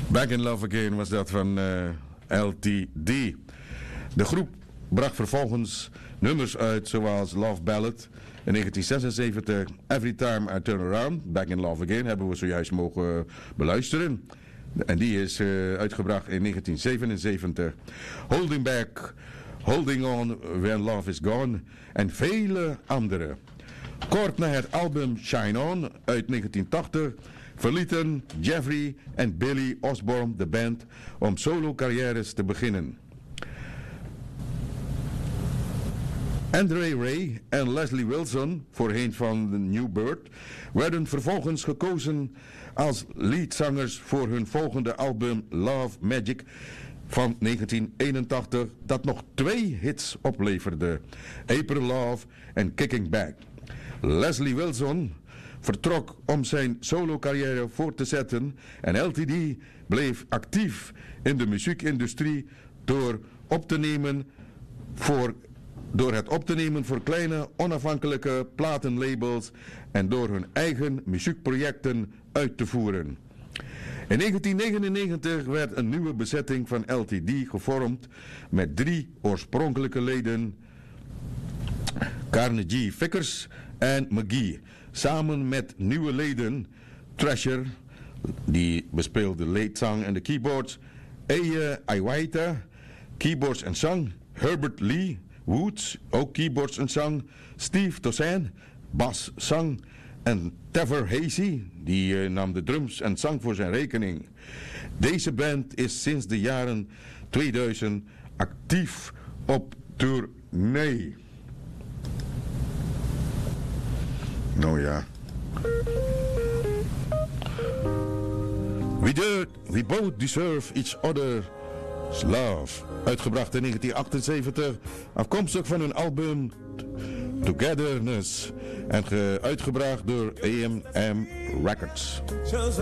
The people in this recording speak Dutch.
Back in Love Again was dat van LTD. De groep bracht vervolgens nummers uit zoals Love Ballad in 1976, Every Time I Turn Around, Back in Love Again, hebben we zojuist mogen beluisteren. En die is uitgebracht in 1977. Holding Back, Holding On When Love Is Gone en vele andere. Kort na het album Shine On uit 1980 verlieten Jeffrey en Billy Osborne de band om solo carrières te beginnen. Andre Ray en Leslie Wilson, voorheen van The New Bird, werden vervolgens gekozen als leadzangers voor hun volgende album Love Magic van 1981, dat nog 2 hits opleverde, April Love en Kicking Back. Leslie Wilson vertrok om zijn solo-carrière voort te zetten en LTD bleef actief in de muziekindustrie door het op te nemen voor kleine onafhankelijke platenlabels en door hun eigen muziekprojecten uit te voeren. In 1999 werd een nieuwe bezetting van LTD gevormd met 3 oorspronkelijke leden, Carnegie Vickers en McGee, samen met nieuwe leden Thrasher, die bespeelde leadzang en de keyboards, Eye Iwaita, keyboards en zang, Herbert Lee Woods, ook keyboards en zang, Steve Toussaint, bas, zang en Taver Hazy, die nam de drums en zang voor zijn rekening. Deze band is sinds de jaren 2000 actief op tournee. Nou ja. We both deserve each other's love. Uitgebracht in 1978. Afkomstig van hun album Togetherness. En uitgebracht door A&M Records.